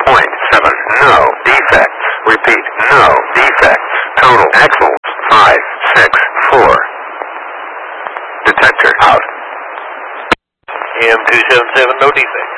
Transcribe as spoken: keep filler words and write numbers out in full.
point seven. No defects. Repeat. No defects. Total axles. five six four. Detector out. M two seven seven, no defects.